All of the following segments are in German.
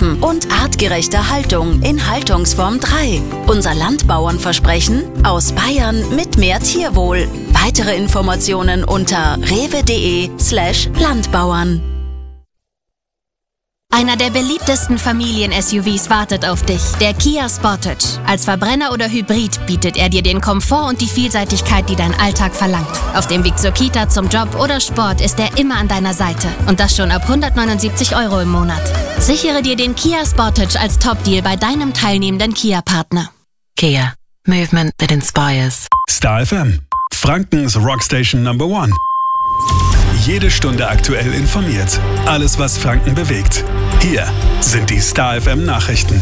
schaffen und artgerechte Haltung in Haltungsform 3. Unser Landbauernversprechen aus Bayern mit mehr Tierwohl. Weitere Informationen unter rewe.de/Landbauern. Einer der beliebtesten Familien-SUVs wartet auf dich, der Kia Sportage. Als Verbrenner oder Hybrid bietet er dir den Komfort und die Vielseitigkeit, die dein Alltag verlangt. Auf dem Weg zur Kita, zum Job oder Sport ist er immer an deiner Seite. Und das schon ab 179 € im Monat. Sichere dir den Kia Sportage als Top-Deal bei deinem teilnehmenden Kia-Partner. Kia. Movement that inspires. Star FM. Frankens Rockstation Number 1. Jede Stunde aktuell informiert. Alles, was Franken bewegt. Hier sind die Star FM Nachrichten.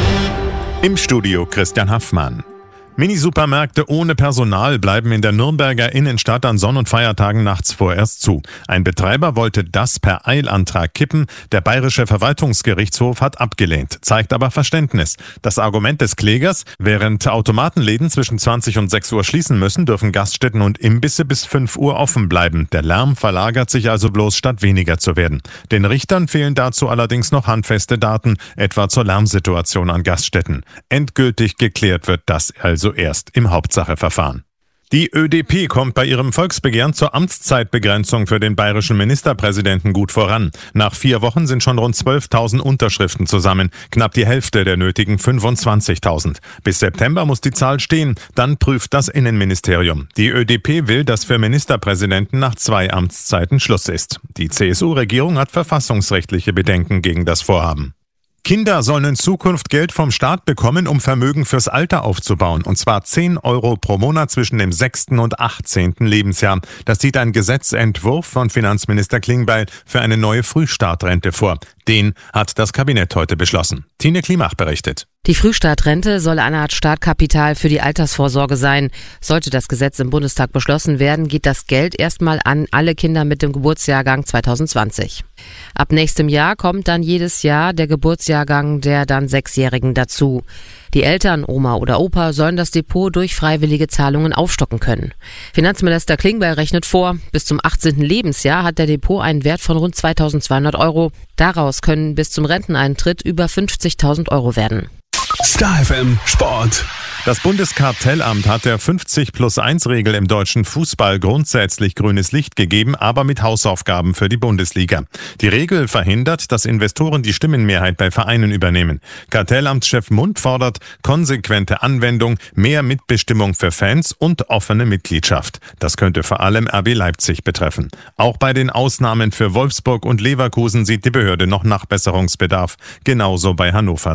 Im Studio Christian Haffmann. Mini-Supermärkte ohne Personal bleiben in der Nürnberger Innenstadt an Sonn- und Feiertagen nachts vorerst zu. Ein Betreiber wollte das per Eilantrag kippen. Der Bayerische Verwaltungsgerichtshof hat abgelehnt, zeigt aber Verständnis. Das Argument des Klägers: während Automatenläden zwischen 20 und 6 Uhr schließen müssen, dürfen Gaststätten und Imbisse bis 5 Uhr offen bleiben. Der Lärm verlagert sich also bloß, statt weniger zu werden. Den Richtern fehlen dazu allerdings noch handfeste Daten, etwa zur Lärmsituation an Gaststätten. Endgültig geklärt wird das also erst im Hauptsacheverfahren. Die ÖDP kommt bei ihrem Volksbegehren zur Amtszeitbegrenzung für den bayerischen Ministerpräsidenten gut voran. Nach 4 Wochen sind schon rund 12.000 Unterschriften zusammen, knapp die Hälfte der nötigen 25.000. Bis September muss die Zahl stehen, dann prüft das Innenministerium. Die ÖDP will, dass für Ministerpräsidenten nach 2 Amtszeiten Schluss ist. Die CSU-Regierung hat verfassungsrechtliche Bedenken gegen das Vorhaben. Kinder sollen in Zukunft Geld vom Staat bekommen, um Vermögen fürs Alter aufzubauen. Und zwar 10 € pro Monat zwischen dem 6. und 18. Lebensjahr. Das sieht ein Gesetzentwurf von Finanzminister Klingbeil für eine neue Frühstartrente vor. Den hat das Kabinett heute beschlossen. Tine Klimach berichtet. Die Frühstartrente soll eine Art Startkapital für die Altersvorsorge sein. Sollte das Gesetz im Bundestag beschlossen werden, geht das Geld erstmal an alle Kinder mit dem Geburtsjahrgang 2020. Ab nächstem Jahr kommt dann jedes Jahr der Geburtsjahrgang der dann 6-Jährigen dazu. Die Eltern, Oma oder Opa, sollen das Depot durch freiwillige Zahlungen aufstocken können. Finanzminister Klingbeil rechnet vor, bis zum 18. Lebensjahr hat der Depot einen Wert von rund 2.200 €. Daraus können bis zum Renteneintritt über 50.000 € werden. Star FM Sport. Das Bundeskartellamt hat der 50+1-Regel im deutschen Fußball grundsätzlich grünes Licht gegeben, aber mit Hausaufgaben für die Bundesliga. Die Regel verhindert, dass Investoren die Stimmenmehrheit bei Vereinen übernehmen. Kartellamtschef Mund fordert konsequente Anwendung, mehr Mitbestimmung für Fans und offene Mitgliedschaft. Das könnte vor allem RB Leipzig betreffen. Auch bei den Ausnahmen für Wolfsburg und Leverkusen sieht die Behörde noch Nachbesserungsbedarf, genauso bei Hannover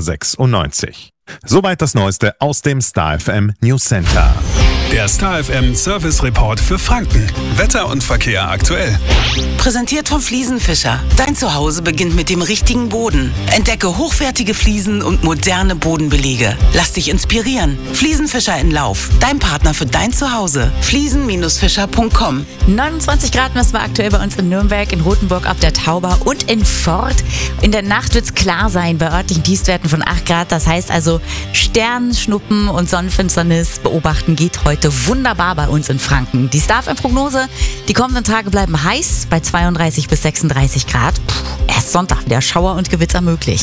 96. Soweit das Neueste aus dem Star FM News Center. Der Star FM Service Report für Franken. Wetter und Verkehr aktuell. Präsentiert vom Fliesenfischer. Dein Zuhause beginnt mit dem richtigen Boden. Entdecke hochwertige Fliesen und moderne Bodenbelege. Lass dich inspirieren. Fliesenfischer in Lauf. Dein Partner für dein Zuhause. Fliesen-fischer.com. 29 Grad messen wir aktuell bei uns in Nürnberg, in Rothenburg ab der Tauber und in Fort. In der Nacht wird es klar sein bei örtlichen Tiefstwerten von 8 Grad. Das heißt also, Sternschnuppen und Sonnenfinsternis beobachten geht heute wunderbar bei uns in Franken. Die Star FM-Prognose: die kommenden Tage bleiben heiß bei 32 bis 36 Grad. Erst Sonntag wieder Schauer und Gewitter möglich.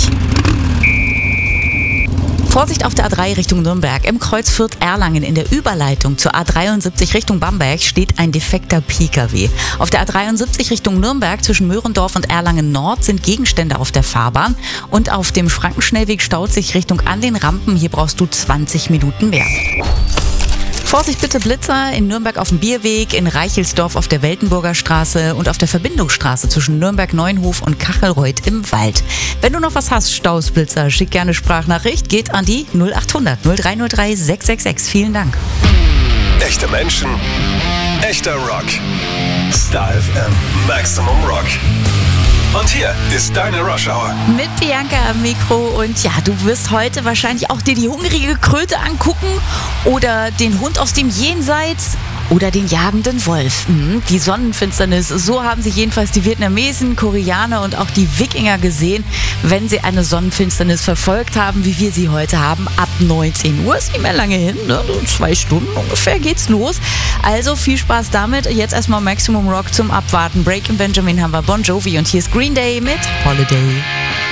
Vorsicht auf der A3 Richtung Nürnberg. Im Kreuz Fürth-Erlangen in der Überleitung zur A73 Richtung Bamberg steht ein defekter Pkw. Auf der A73 Richtung Nürnberg zwischen Möhrendorf und Erlangen Nord sind Gegenstände auf der Fahrbahn. Und auf dem Frankenschnellweg staut sich Richtung an den Rampen. Hier brauchst du 20 Minuten mehr. Vorsicht bitte Blitzer in Nürnberg auf dem Bierweg, in Reichelsdorf auf der Weltenburger Straße und auf der Verbindungsstraße zwischen Nürnberg-Neuenhof und Kachelreuth im Wald. Wenn du noch was hast, Stausblitzer, schick gerne Sprachnachricht, geht an die 0800 0303 666. Vielen Dank. Echte Menschen, echter Rock. Star FM Maximum Rock. Und hier ist deine Rush Hour. Mit Bianca am Mikro und ja, du wirst heute wahrscheinlich auch dir die hungrige Kröte angucken oder den Hund aus dem Jenseits oder den jagenden Wolf. Die Sonnenfinsternis, so haben sie jedenfalls die Vietnamesen, Koreaner und auch die Wikinger gesehen, wenn sie eine Sonnenfinsternis verfolgt haben, wie wir sie heute haben. Ab 19 Uhr, ist nicht mehr lange hin, ne? 2 Stunden ungefähr geht's los. Also viel Spaß damit. Jetzt erstmal Maximum Rock zum Abwarten. Breaking Benjamin haben wir, Bon Jovi und hier ist Green Day mit Holiday.